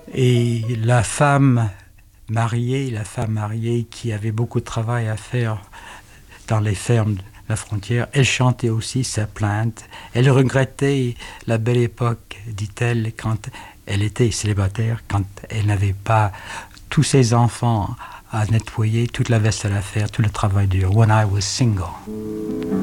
Et la femme mariée qui avait beaucoup de travail à faire dans les fermes de la frontière, elle chantait aussi sa plainte. Elle regrettait la belle époque, dit-elle, quand elle était célibataire, quand elle n'avait pas tous ses enfants à nettoyer, toute la vaisselle à faire, tout le travail dur. When I was single.